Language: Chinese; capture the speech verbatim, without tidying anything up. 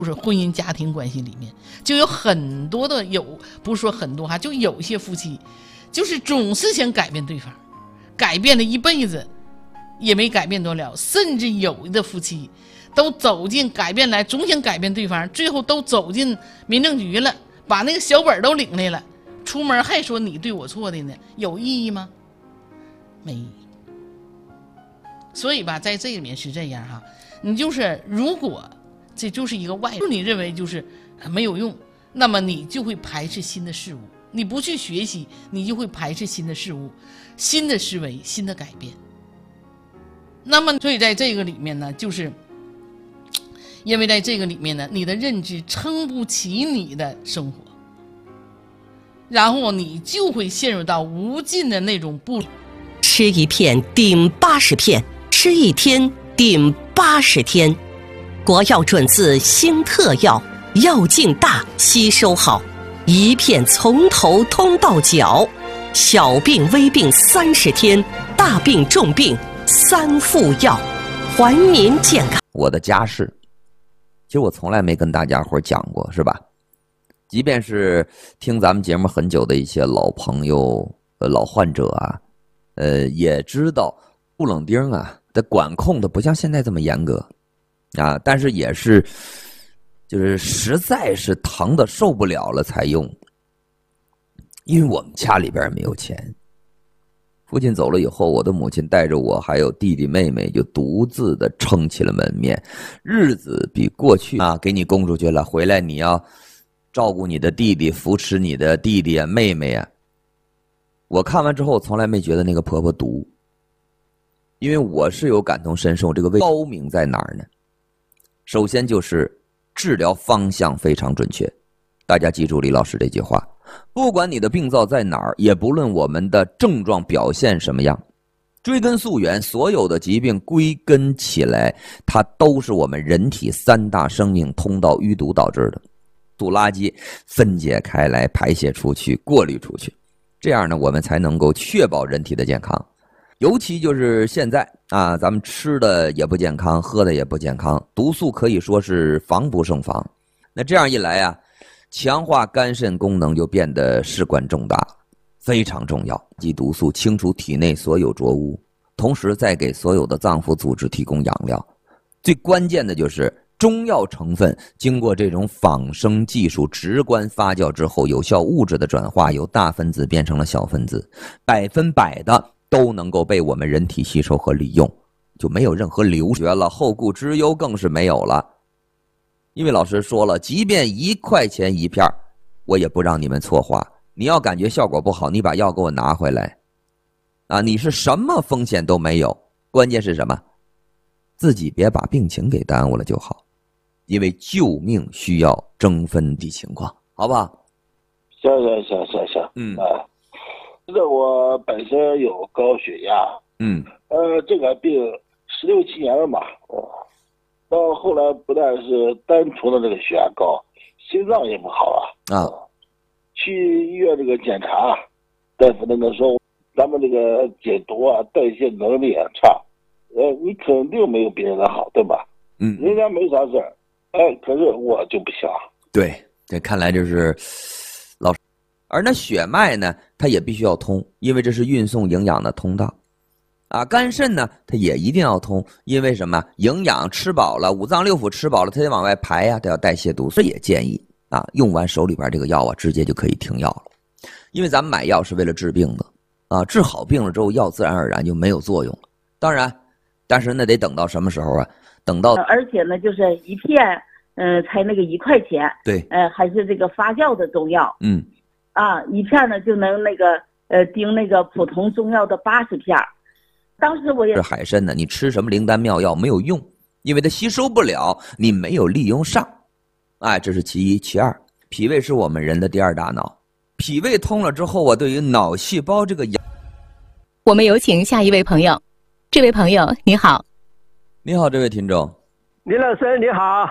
就是婚姻家庭关系里面就有很多的有不是说很多哈，就有一些夫妻就是总是想改变对方，改变了一辈子也没改变多了，甚至有的夫妻都走进改变来，总想改变对方，最后都走进民政局了，把那个小本都领来了，出门还说你对我错的呢，有意义吗？没意义。所以吧，在这里面是这样哈，你就是如果这就是一个外人，你认为就是没有用，那么你就会排斥新的事物，你不去学习，你就会排斥新的事物、新的思维、新的改变。那么所以在这个里面呢，就是因为在这个里面呢，你的认知撑不起你的生活，然后你就会陷入到无尽的那种不吃一片顶八十片，吃一天顶八十天。国药准字新特药，药劲大，吸收好，一片从头通到脚，小病微病三十天，大病重病三副药，还您健康。 我的家事其实我从来没跟大家伙讲过，是吧？即便是听咱们节目很久的一些老朋友、呃老患者啊，呃也知道布冷丁啊的管控的不像现在这么严格啊，但是也是就是实在是疼的受不了了才用，因为我们家里边没有钱。父亲走了以后，我的母亲带着我还有弟弟妹妹就独自的撑起了门面，日子比过去啊给你供出去了，回来你要照顾你的弟弟，扶持你的弟弟啊妹妹啊。我看完之后从来没觉得那个婆婆毒，因为我是有感同身受，这个高明在哪儿呢？首先就是治疗方向非常准确，大家记住李老师这句话，不管你的病灶在哪儿，也不论我们的症状表现什么样，追根溯源，所有的疾病归根起来，它都是我们人体三大生命通道淤堵导致的。土垃圾分解开来，排泄出去，过滤出去，这样呢，我们才能够确保人体的健康。尤其就是现在啊，咱们吃的也不健康，喝的也不健康，毒素可以说是防不胜防。那这样一来啊，强化肝肾功能就变得事关重大，非常重要。即毒素清除体内所有浊污，同时再给所有的脏腑组织提供养料。最关键的就是中药成分经过这种仿生技术直观发酵之后，有效物质的转化由大分子变成了小分子，百分百的都能够被我们人体吸收和利用，就没有任何流血了，后顾之忧更是没有了。因为老师说了，即便一块钱一片，我也不让你们错花。你要感觉效果不好，你把药给我拿回来啊！你是什么风险都没有，关键是什么？自己别把病情给耽误了就好，因为救命需要争分的情况，好不好？ 行行行行行， 嗯啊，这我本身有高血压， 嗯， 呃，这个病十六七年了嘛，呃，到后来不但是单纯的这个血压高，心脏也不好了啊。 去医院这个检查，大夫那个说咱们这个解毒啊、代谢能力也差，呃，你肯定没有别人的好，对吧？ 嗯， 人家没啥事儿，哎，可是我就不行。 对，这看来就是老师。而那血脉呢，它也必须要通，因为这是运送营养的通道。啊，肝肾呢，它也一定要通，因为什么？营养吃饱了，五脏六腑吃饱了，它得往外排呀、啊，它要代谢毒素。也建议啊，用完手里边这个药啊，直接就可以停药了，因为咱们买药是为了治病的啊，治好病了之后，药自然而然就没有作用了。当然，但是那得等到什么时候啊？等到而且呢，就是一片，嗯、呃，才那个一块钱， 对， 呃，还是这个发酵的中药， 嗯， 啊，一片呢就能那个呃盯那个普通中药的八十片。当时我也是海参呢，你吃什么灵丹妙药没有用，因为它吸收不了，你没有利用上，哎，这是其一。其二，脾胃是我们人的第二大脑，脾胃通了之后啊，对于脑细胞这个养。 我们有请下一位朋友，这位朋友你好。 你好，这位听众。 李老师你好。